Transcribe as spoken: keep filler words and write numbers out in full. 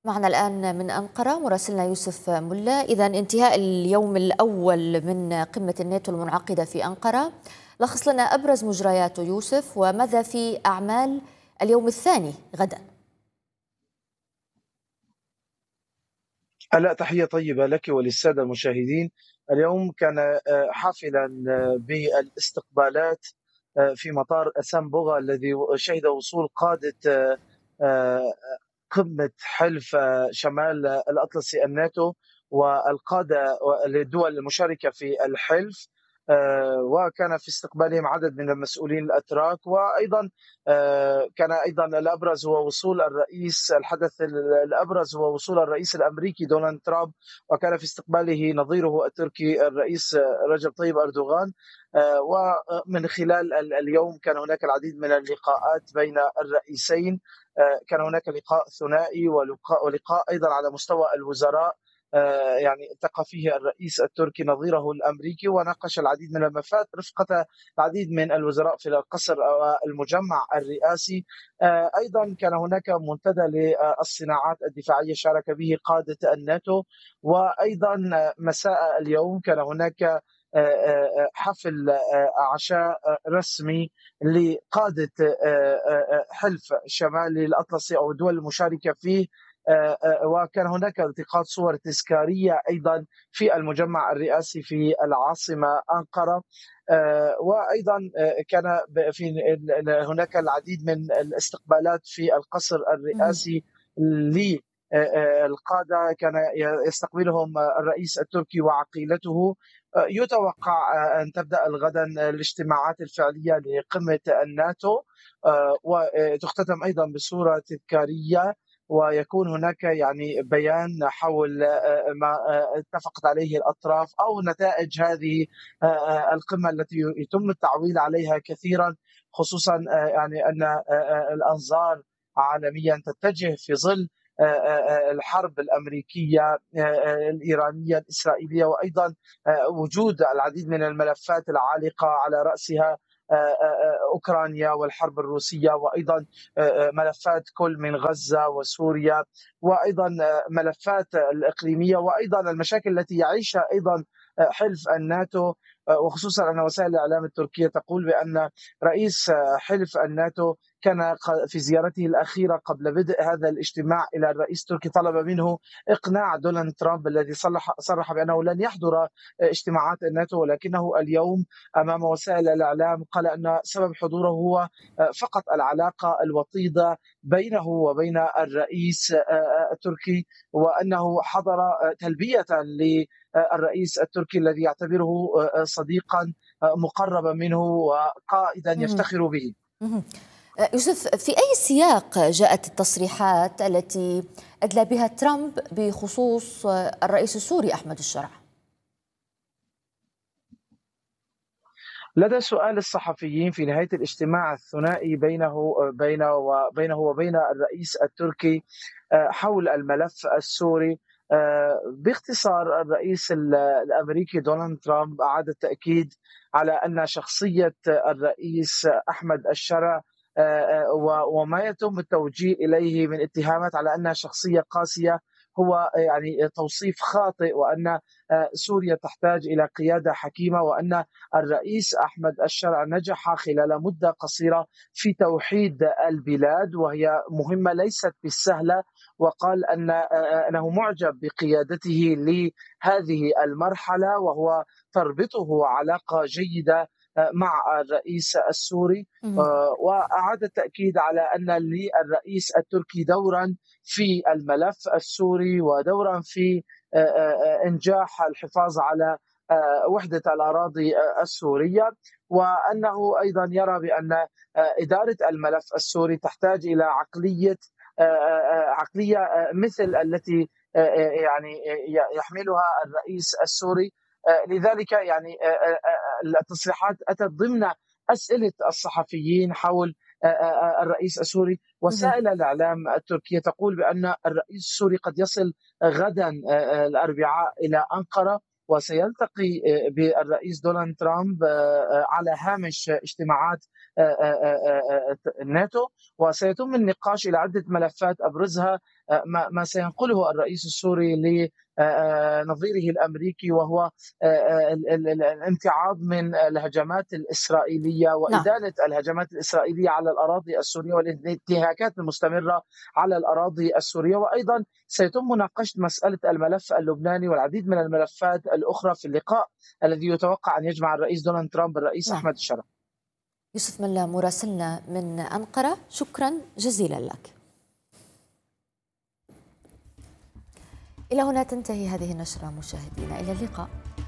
معنا الآن من أنقرة مراسلنا يوسف ملا. إذا انتهاء اليوم الأول من قمة الناتو المنعقدة في أنقرة، لخص لنا أبرز مجرياته يوسف، وماذا في أعمال اليوم الثاني غدا؟ لا، تحية طيبة لك وللسادة المشاهدين. اليوم كان حافلا بالاستقبالات في مطار سامبوغا الذي شهد وصول قادة قمة حلف شمال الأطلسي الناتو والقادة للدول المشاركة في الحلف، وكان في استقبالهم عدد من المسؤولين الأتراك. وأيضا كان أيضا الأبرز هو وصول الرئيس الحدث الأبرز هو وصول الرئيس الأمريكي دونالد ترامب، وكان في استقباله نظيره التركي الرئيس رجب طيب أردوغان. ومن خلال اليوم كان هناك العديد من اللقاءات بين الرئيسين. كان هناك لقاء ثنائي ولقاء, ولقاء أيضا على مستوى الوزراء، يعني التقى فيه الرئيس التركي نظيره الأمريكي، وناقش العديد من الملفات رفقة العديد من الوزراء في القصر المجمع الرئاسي. أيضا كان هناك منتدى للصناعات الدفاعية شارك به قادة الناتو. وأيضا مساء اليوم كان هناك حفل عشاء رسمي لقادة حلف شمالي الأطلسي أو الدول المشاركة فيه، وكان هناك التقاط صور تذكارية أيضا في المجمع الرئاسي في العاصمة أنقرة. وأيضا كان في هناك العديد من الاستقبالات في القصر الرئاسي ل القادة، كان يستقبلهم الرئيس التركي وعقيلته. يتوقع أن تبدأ غدا الاجتماعات الفعلية لقمة الناتو، وتختتم أيضا بصورة تذكارية، ويكون هناك يعني بيان حول ما اتفقت عليه الأطراف أو نتائج هذه القمة التي يتم التعويل عليها كثيرا، خصوصا يعني أن الأنظار عالميا تتجه في ظل الحرب الأمريكية الإيرانية الإسرائيلية، وأيضا وجود العديد من الملفات العالقة على رأسها أوكرانيا والحرب الروسية، وأيضا ملفات كل من غزة وسوريا، وأيضا ملفات الإقليمية، وأيضا المشاكل التي يعيشها أيضا حلف الناتو. وخصوصا أن وسائل الإعلام التركية تقول بأن رئيس حلف الناتو كان في زيارته الأخيرة قبل بدء هذا الاجتماع إلى الرئيس التركي طلب منه إقناع دونالد ترامب الذي صرح, صرح بأنه لن يحضر اجتماعات الناتو، ولكنه اليوم أمام وسائل الإعلام قال أن سبب حضوره هو فقط العلاقة الوطيدة بينه وبين الرئيس التركي، وأنه حضر تلبية للرئيس التركي الذي يعتبره صديقا مقربا منه وقائدا يفتخر به. يوسف، في أي سياق جاءت التصريحات التي أدلى بها ترامب بخصوص الرئيس السوري أحمد الشرع؟ لدى سؤال الصحفيين في نهاية الاجتماع الثنائي بينه بينه وبينه وبين الرئيس التركي حول الملف السوري، باختصار الرئيس الأمريكي دونالد ترامب أعاد التأكيد على أن شخصية الرئيس أحمد الشرع وما يتم التوجيه إليه من اتهامات على أنها شخصية قاسية هو يعني توصيف خاطئ، وأن سوريا تحتاج إلى قيادة حكيمة، وأن الرئيس أحمد الشرع نجح خلال مدة قصيرة في توحيد البلاد، وهي مهمة ليست بالسهلة. وقال أن أنه معجب بقيادته لهذه المرحلة، وهو تربطه علاقة جيدة مع الرئيس السوري. وأعاد التأكيد على أن للرئيس التركي دورا في الملف السوري ودورا في إنجاح الحفاظ على وحدة الأراضي السورية، وأنه أيضا يرى بأن إدارة الملف السوري تحتاج إلى عقلية عقلية مثل التي يعني يحملها الرئيس السوري. لذلك يعني التصريحات أتت ضمن أسئلة الصحفيين حول الرئيس السوري. وسائل الإعلام التركية تقول بأن الرئيس السوري قد يصل غدا الأربعاء إلى أنقرة، وسيلتقي بالرئيس دونالد ترامب على هامش اجتماعات الناتو، وسيتم النقاش إلى عدة ملفات أبرزها ما ما سينقله الرئيس السوري لنظيره الأمريكي، وهو الامتعاض من الهجمات الإسرائيلية نعم. وإدانة الهجمات الإسرائيلية على الأراضي السورية والانتهاكات المستمرة على الأراضي السورية. وأيضا سيتم مناقشة مسألة الملف اللبناني والعديد من الملفات الأخرى في اللقاء الذي يتوقع أن يجمع الرئيس دونالد ترامب الرئيس نعم. أحمد الشرع. يوسف ملا مراسلنا من أنقرة، شكرا جزيلا لك. إلى هنا تنتهي هذه النشرة مشاهدينا، إلى اللقاء.